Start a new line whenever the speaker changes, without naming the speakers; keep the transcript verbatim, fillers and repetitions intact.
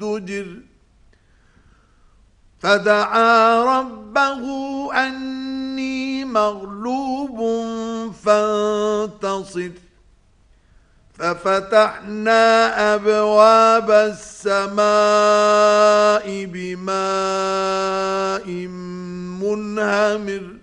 والدجر فدعا ربه أني مغلوب فانتصر ففتحنا أبواب السماء بماء منهمر